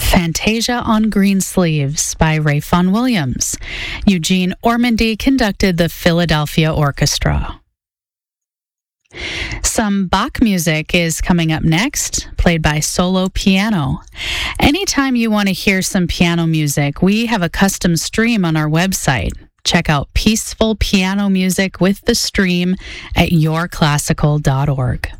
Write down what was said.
Fantasia on Green Sleeves by Ralph Vaughan Williams. Eugene Ormandy conducted the Philadelphia Orchestra. Some Bach music is coming up next, played by solo piano. Anytime you want to hear some piano music, we have a custom stream on our website. Check out Peaceful Piano Music with the Stream at yourclassical.org.